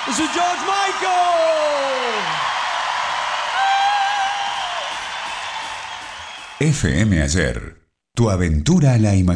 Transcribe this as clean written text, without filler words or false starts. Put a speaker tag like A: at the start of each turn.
A: This is George Michael.
B: FM Ayer. Tu aventura a la imaginación.